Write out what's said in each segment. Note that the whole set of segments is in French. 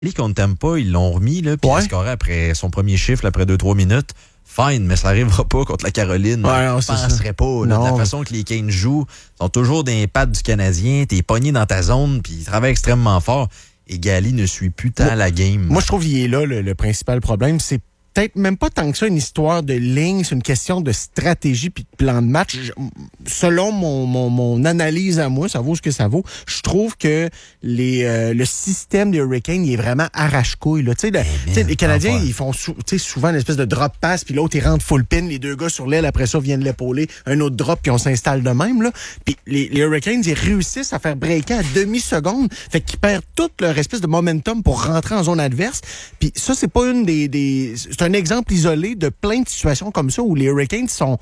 Contre Tampa, ils l'ont remis, là, puis il a scoré après son premier chiffre, après 2-3 minutes. Fine, mais ça n'arrivera pas contre la Caroline. Ouais, je penserais pas. Là, de la façon que les Canes jouent, ils sont toujours dans les pattes du Canadien, t'es pogné dans ta zone, puis ils travaillent extrêmement fort. Et Gali ne suit plus tant la game. Moi, je trouve qu'il est là, le principal problème. C'est peut-être même pas tant que ça une histoire de ligne, c'est une question de stratégie puis de plan de match. Selon mon analyse à moi, ça vaut ce que ça vaut, je trouve que le système des Hurricanes, il est vraiment arrache-couille. Tu sais, les Canadiens, ils font souvent une espèce de drop pass, puis l'autre, il rentre full pin, les deux gars sur l'aile, après ça, viennent l'épauler, un autre drop, puis on s'installe de même. Là. Puis les Hurricanes, ils réussissent à faire breaker à demi-seconde, fait qu'ils perdent tout leur espèce de momentum pour rentrer en zone adverse. Puis ça, c'est pas une c'est un exemple isolé de plein de situations comme ça où les Hurricanes sont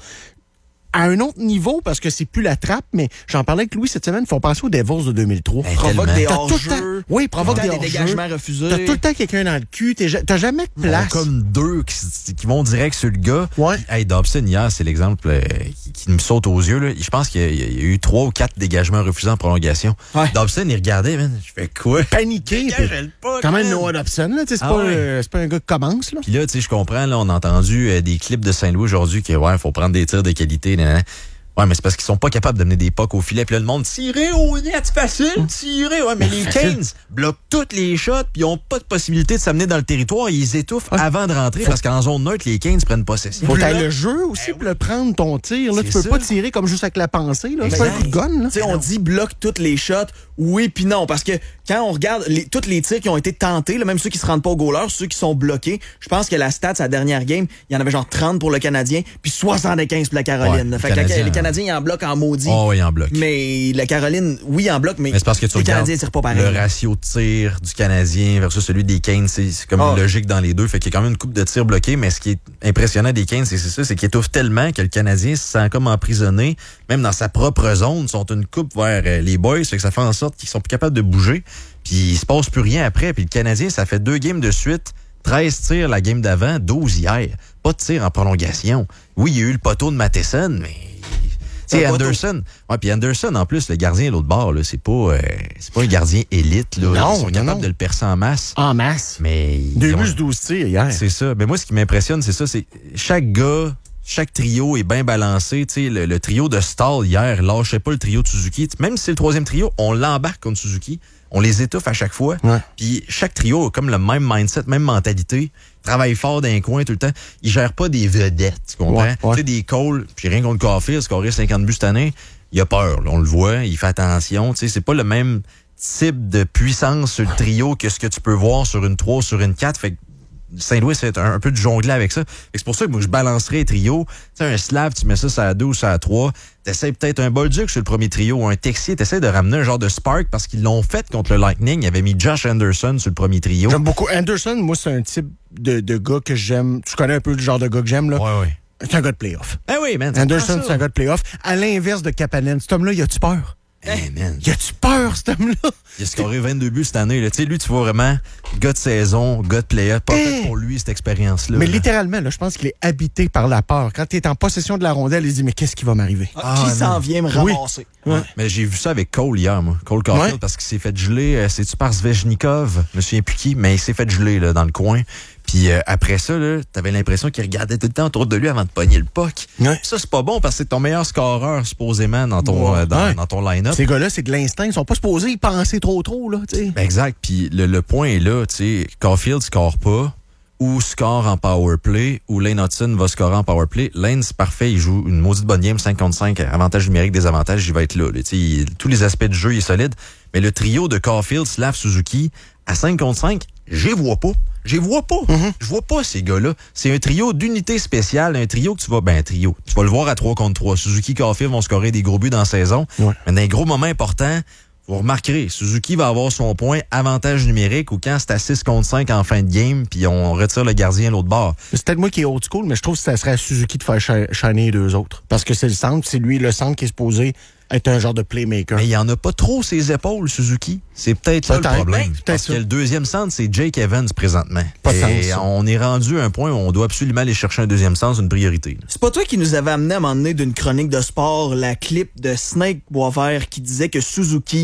à un autre niveau parce que c'est plus la trappe, mais j'en parlais avec Louis cette semaine, ils font penser aux Devils de 2003. Provoque des hors-jeux. Oui, provoque des dégagements refusés. T'as tout le temps quelqu'un dans le cul, t'as jamais de place. Comme deux qui vont direct sur le gars. Ouais. Hey, Dobson, hier, c'est l'exemple qui me saute aux yeux. Là. Je pense qu'il y a eu 3 ou 4 dégagements refusés en prolongation. Ouais. Dobson, il regardait, man, je fais quoi? Paniqué. Quand même, Noah Dobson, là, c'est pas un gars qui commence. Là. Puis là, je comprends, là, on a entendu des clips de Saint-Louis aujourd'hui que, faut prendre des tirs de qualité. Ouais, mais c'est parce qu'ils sont pas capables d'amener des pucks au filet. Puis là, le monde, tirer au net, facile, tirer. Ouais, mais les Canes bloquent toutes les shots, puis ils ont pas de possibilité de s'amener dans le territoire. Ils étouffent avant de rentrer parce qu'en zone neutre, les Canes prennent possession. Faut que le jeu aussi pour le prendre ton tir. Là, tu peux pas tirer comme juste avec la pensée. Là. C'est pas un coup de gun. Là. On dit bloque toutes les shots. Oui, puis non. Parce que quand on regarde tous les tirs qui ont été tentés, là, même ceux qui se rendent pas au goaler, ceux qui sont bloqués, je pense que la stat, sa dernière game, il y en avait genre 30 pour le Canadien, puis 75 pour la Caroline. Ouais, fait que les Canadiens, ils en bloquent en maudit. Oh, oui, en bloc. Mais la Caroline, oui, en bloc, mais c'est parce que les Canadiens tirent pas pareil. Le ratio de tir du Canadien versus celui des Canes, c'est comme une logique dans les deux. Fait qu'il y a quand même une coupe de tirs bloqués, mais ce qui est impressionnant des Canes, c'est qu'ils étouffent tellement que le Canadien se sent comme emprisonné, même dans sa propre zone, sont une coupe vers les boys, fait que ça fait en sorte qu'ils sont plus capables de bouger, puis il se passe plus rien après. Puis le Canadien, ça fait 2 games de suite, 13 tirs la game d'avant, 12 hier. Pas de tir en prolongation. Oui, il y a eu le poteau de Matheson, mais... Tu sais, Anderson. Ouais, puis Anderson, en plus, le gardien de l'autre bord, là, c'est pas un gardien élite, là. Non, ils sont capables de le percer en masse. En masse. Mais. 12 tirs hier. C'est ça. Mais moi, ce qui m'impressionne, c'est ça, c'est chaque gars, chaque trio est bien balancé. Tu sais, le trio de Stahl hier lâchait pas le trio de Suzuki. Même si c'est le 3e trio, on l'embarque contre Suzuki. On les étouffe à chaque fois. Ouais. Puis chaque trio a comme le même mindset, même mentalité. Travaille fort dans un coin tout le temps. Ils gèrent pas des vedettes, tu comprends? Ouais. Tu sais, des Cole, puis rien contre Caulfield, scoré 50 buts cette année, il a peur, là, on le voit, il fait attention. Tu sais, c'est pas le même type de puissance sur le trio que ce que tu peux voir sur une 3, sur une 4. Fait que Saint-Louis, c'est un peu de jongler avec ça. C'est pour ça que moi, je balancerais les trios. Tu sais, un Slav, tu mets ça sur la 2 ou sur la 3. T'essayes peut-être un Bolduc sur le premier trio ou un Texier. T'essayes de ramener un genre de spark parce qu'ils l'ont fait contre le Lightning. Ils avaient mis Josh Anderson sur le premier trio. J'aime beaucoup. Anderson, moi, c'est un type de gars que j'aime. Tu connais un peu le genre de gars que j'aime, là? Ouais. C'est un gars de playoff. Eh oui, man. Anderson, c'est un gars de playoff. À l'inverse de Kapanen, cet homme-là, il a-tu peur? Hey, man. Y a-tu peur, cet homme-là? Il a scoré 22 buts cette année. Tu sais, lui, tu vois vraiment, gars de saison, gars de playoff, pas fait pour lui, cette expérience-là. Mais littéralement, là, je pense qu'il est habité par la peur. Quand il est en possession de la rondelle, il se dit, mais qu'est-ce qui va m'arriver? Qui s'en vient me ramasser? Oui. Ouais. Mais j'ai vu ça avec Cole hier, moi. Cole Caulfield, parce qu'il s'est fait geler. C'est-tu par Svechnikov? Je me souviens plus qui, mais il s'est fait geler là, dans le coin. Puis après ça, là, t'avais l'impression qu'il regardait tout le temps autour de lui avant de pogner le puck. Ouais. Ça, c'est pas bon parce que c'est ton meilleur scoreur, supposément, dans ton, dans ton line-up. Ces gars-là, c'est de l'instinct. Ils sont pas supposés y penser trop, là, tu sais. Ben exact. Puis le point est là, tu sais. Caulfield score pas, ou score en power play, ou Lane Hudson va scorer en power play. Lane, c'est parfait. Il joue une maudite bonne game, 5 contre 5, avantage numérique, désavantage, il va être là. Tu sais, tous les aspects du jeu, il est solide. Mais le trio de Caulfield, Slav, Suzuki, à 5 contre 5, j'y vois pas. Je vois pas. Je vois pas ces gars-là. C'est un trio d'unités spéciales, un trio que tu vas... Ben, trio. Tu vas le voir à 3 contre 3. Suzuki, Caulfield vont scorer des gros buts dans la saison. Ouais. Mais dans les gros moments importants, vous remarquerez, Suzuki va avoir son point avantage numérique ou quand c'est à 6 contre 5 en fin de game, puis on retire le gardien à l'autre bord. C'est peut-être moi qui est old school, mais je trouve que ça serait à Suzuki de faire shiner les deux autres. Parce que c'est le centre, c'est lui le centre qui est supposé être un genre de playmaker. Mais il n'y en a pas trop ses épaules, Suzuki. C'est peut-être là le problème. Parce que le deuxième centre, c'est Jake Evans présentement. Pas de Et sens, on est rendu à un point où on doit absolument aller chercher un deuxième centre, une priorité. Là. C'est pas toi qui nous avais amené à un moment donné d'une chronique de sport, la clip de Snake Boisvert qui disait que Suzuki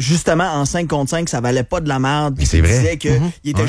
justement, en 5 contre 5, ça valait pas de la merde. Puis c'est il vrai. disait qu'il était